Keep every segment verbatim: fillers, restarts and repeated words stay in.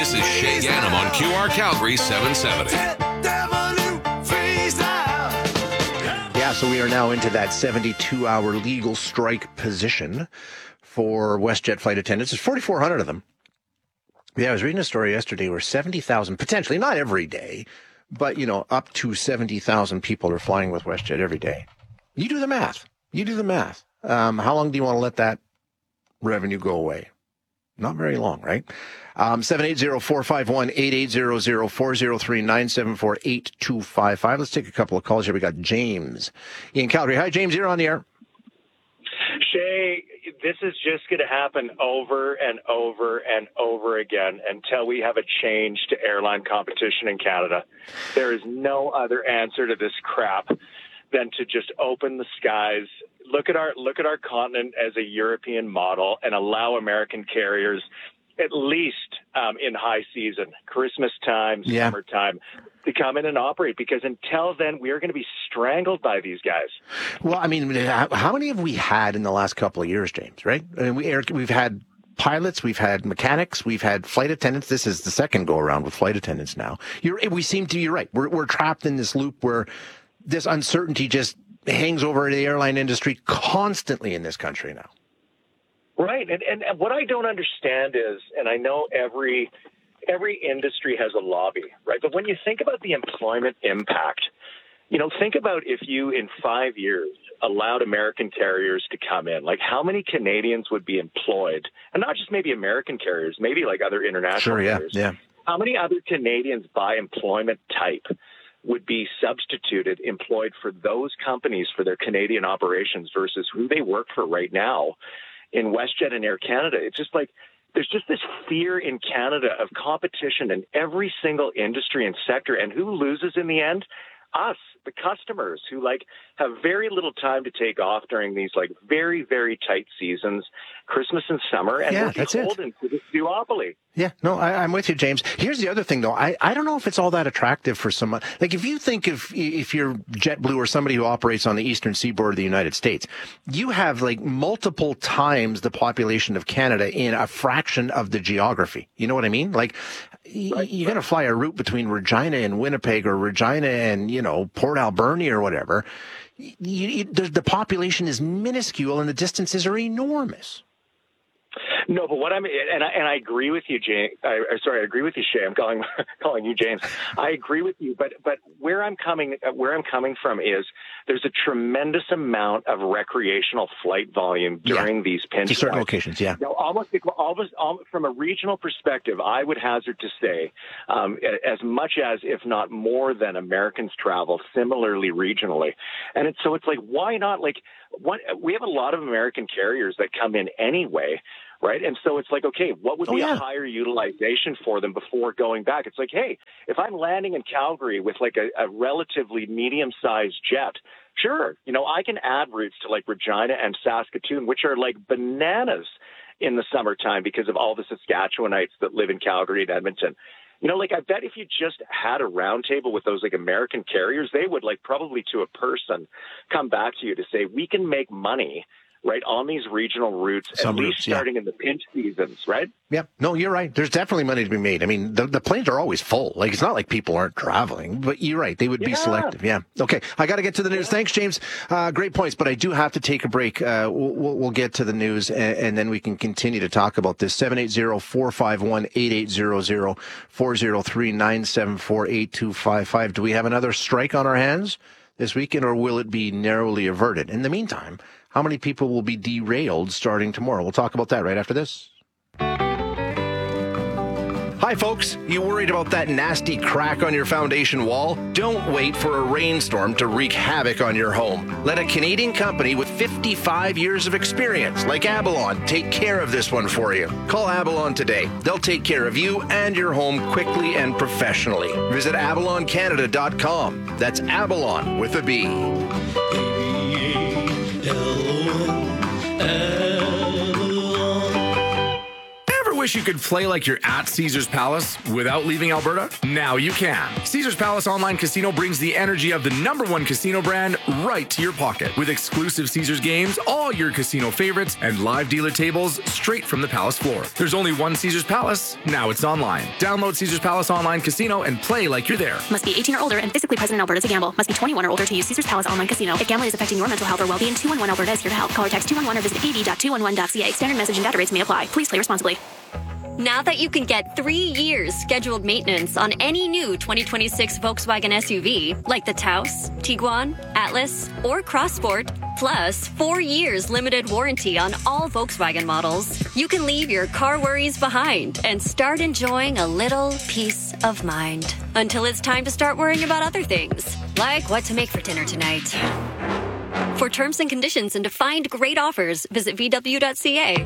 This is Shay Ganem on Q R Calgary seven seventy. Yeah, so we are now into that seventy-two hour legal strike position for WestJet flight attendants. There's forty-four hundred of them. Yeah, I was reading a story yesterday where seventy thousand, potentially, not every day, but, you know, up to seventy thousand people are flying with WestJet every day. You do the math. You do the math. Um, how long do you want to let that revenue go away? Not very long, right? Um, seven eight zero, four five one, eight eight zero zero, four zero three, nine seven four, eight two five five. Let's take a couple of calls here. We got James in Calgary. Hi, James. You're on the air. Shay, this is just going to happen over and over and over again until we have a change to airline competition in Canada. There is no other answer to this crap than to just open the skies, look at our look at our continent as a European model, and allow American carriers, at least um, in high season, Christmas time, Yeah. summertime, to come in and operate. Because until then, we are going to be strangled by these guys. Well, I mean, how many have we had in the last couple of years, James, right? I mean, we, Eric, we've had pilots, we've had mechanics, we've had flight attendants. This is the second go around with flight attendants now. You're, we seem to, you're right. We're, we're trapped in this loop where this uncertainty just hangs over the airline industry constantly in this country now. Right. And, and, and what I don't understand is, and I know every every industry has a lobby, right? But when you think about the employment impact, you know, think about if you in five years allowed American carriers to come in, like how many Canadians would be employed? And not just maybe American carriers, maybe like other international Sure, yeah, carriers. yeah. How many other Canadians by employment type would be substituted, employed for those companies for their Canadian operations versus who they work for right now in WestJet and Air Canada? It's just like there's just this fear in Canada of competition in every single industry and sector. And who loses in the end? Us, the customers, who like have very little time to take off during these like very, very tight seasons, Christmas and summer, and Yeah, we're that's it. beholden to this duopoly. Yeah, no, I, I'm with you, James. Here's the other thing, though. I, I don't know if it's all that attractive for someone. Like, if you think if if you're JetBlue or somebody who operates on the eastern seaboard of the United States, you have like multiple times the population of Canada in a fraction of the geography. You know what I mean? Like, y- you're going to fly a route between Regina and Winnipeg or Regina and, you know, Port Alberni or whatever. You, you, the, the population is minuscule and the distances are enormous. No, but what I'm and I and I agree with you, James. I, sorry, I agree with you, Shay. I'm calling calling you James. I agree with you, but but where I'm coming where I'm coming from is there's a tremendous amount of recreational flight volume during Yeah. these pinch To certain flights. locations, yeah. Now, almost, almost, almost from a regional perspective, I would hazard to say, um, as much as, if not more than, Americans travel similarly regionally, and it's so it's like, why not? Like, what we have a lot of American carriers that come in anyway. Right. And so it's like, OK, what would Oh, be yeah. a higher utilization for them before going back? It's like, hey, if I'm landing in Calgary with like a, a relatively medium sized jet, sure, you know, I can add routes to like Regina and Saskatoon, which are like bananas in the summertime because of all the Saskatchewanites that live in Calgary and Edmonton. You know, like I bet if you just had a roundtable with those like American carriers, they would like probably to a person come back to you to say, we can make money right on these regional routes, Some at least routes, yeah. starting in the pinch seasons, right? Yep. No, you're right. There's definitely money to be made. I mean, the, the planes are always full. Like, it's not like people aren't traveling, but you're right. They would be Yeah. selective. Yeah. Okay. I got to get to the news. Thanks, James. Uh, great points, but I do have to take a break. Uh, we'll, we'll, we'll get to the news and, and then we can continue to talk about this. seven eight zero, four five one, eight eight zero zero, four zero three, nine seven four, eight two five five. Do we have another strike on our hands this weekend, or will it be narrowly averted? In the meantime, how many people will be derailed starting tomorrow? We'll talk about that right after this. Hi, folks. You worried about that nasty crack on your foundation wall? Don't wait for a rainstorm to wreak havoc on your home. Let a Canadian company with fifty-five years of experience, like Abalon, take care of this one for you. Call Abalon today. They'll take care of you and your home quickly and professionally. Visit abalon canada dot com. That's Abalon with a B. wish you could play like you're at Caesars Palace without leaving Alberta? Now you can. Caesars Palace Online Casino brings the energy of the number one casino brand right to your pocket. With exclusive Caesars games, all your casino favorites, and live dealer tables straight from the Palace floor. There's only one Caesars Palace. Now it's online. Download Caesars Palace Online Casino and play like you're there. Must be eighteen or older and physically present in Alberta to gamble. Must be twenty-one or older to use Caesars Palace Online Casino. If gambling is affecting your mental health or well-being, two one one Alberta is here to help. Call or text two one one or visit a d dot two one one dot c a. Standard message and data rates may apply. Please play responsibly. Now that you can get three years scheduled maintenance on any new twenty twenty-six Volkswagen S U V, like the Taos, Tiguan, Atlas, or Crossport, plus four years limited warranty on all Volkswagen models, you can leave your car worries behind and start enjoying a little peace of mind. Until it's time to start worrying about other things, like what to make for dinner tonight. For terms and conditions and to find great offers, visit v w dot c a.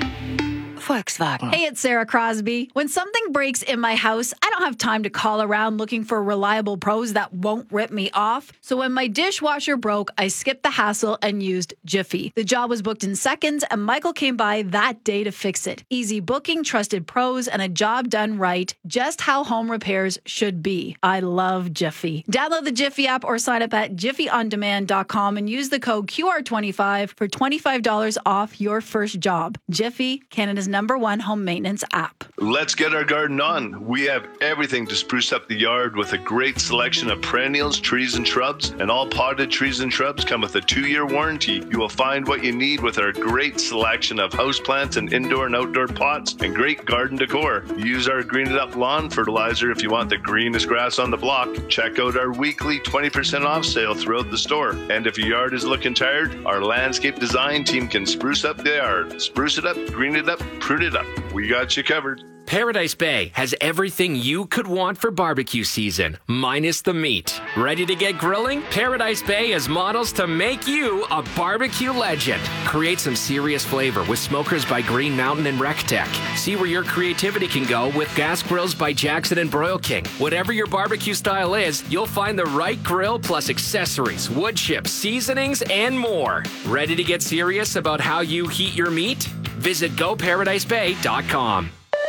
Volkswagen. Hey, it's Sarah Crosby. When something breaks in my house, I don't have time to call around looking for reliable pros that won't rip me off. So when my dishwasher broke, I skipped the hassle and used Jiffy. The job was booked in seconds, and Michael came by that day to fix it. Easy booking, trusted pros, and a job done right. Just how home repairs should be. I love Jiffy. Download the Jiffy app or sign up at jiffy on demand dot com and use the code Q R twenty-five for twenty-five dollars off your first job. Jiffy, Canada's number one home maintenance app. Let's get our garden on. We have everything to spruce up the yard with a great selection of perennials, trees, and shrubs. And all potted trees and shrubs come with a two-year warranty. You will find what you need with our great selection of houseplants and indoor and outdoor pots and great garden decor. Use our Green It Up lawn fertilizer if you want the greenest grass on the block. Check out our weekly twenty percent off sale throughout the store. And if your yard is looking tired, our landscape design team can spruce up the yard. Spruce it up, green it up, prune it up. We got you covered. Paradise Bay has everything you could want for barbecue season, minus the meat. Ready to get grilling? Paradise Bay has models to make you a barbecue legend. Create some serious flavor with smokers by Green Mountain and RecTech. See where your creativity can go with gas grills by Jackson and Broil King. Whatever your barbecue style is, you'll find the right grill plus accessories, wood chips, seasonings, and more. Ready to get serious about how you heat your meat? Visit go paradise bay dot com.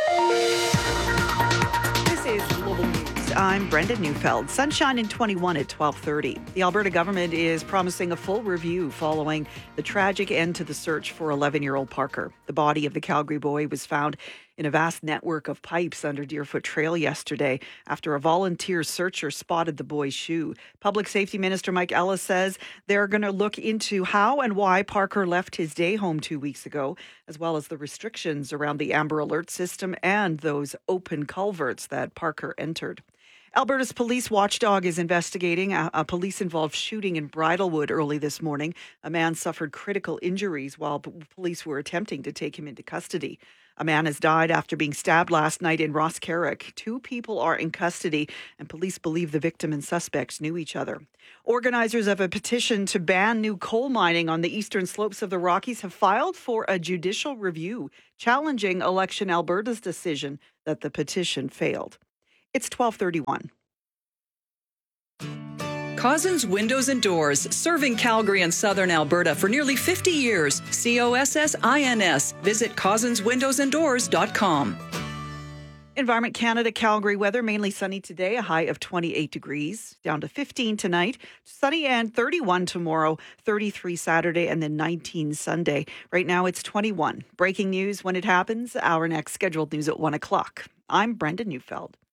This is Global News. I'm Brenda Neufeld. Sunshine in twenty-one at twelve thirty. The Alberta government is promising a full review following the tragic end to the search for eleven-year-old Parker. The body of the Calgary boy was found in a vast network of pipes under Deerfoot Trail yesterday after a volunteer searcher spotted the boy's shoe. Public Safety Minister Mike Ellis says they're going to look into how and why Parker left his day home two weeks ago, as well as the restrictions around the Amber Alert system and those open culverts that Parker entered. Alberta's police watchdog is investigating a, a police-involved shooting in Bridlewood early this morning. A man suffered critical injuries while p- police were attempting to take him into custody. A man has died after being stabbed last night in Rosscarrick. Two people are in custody, and police believe the victim and suspects knew each other. Organizers of a petition to ban new coal mining on the eastern slopes of the Rockies have filed for a judicial review, challenging Election Alberta's decision that the petition failed. It's twelve thirty-one. Cozzens Windows and Doors, serving Calgary and southern Alberta for nearly fifty years. C O S S I N S. Visit cozzens windows and doors dot com. Environment Canada, Calgary weather, mainly sunny today, a high of twenty-eight degrees, down to fifteen tonight, sunny and thirty-one tomorrow, thirty-three Saturday, and then nineteen Sunday. Right now it's twenty-one. Breaking news when it happens, our next scheduled news at one o'clock. I'm Brenda Neufeld.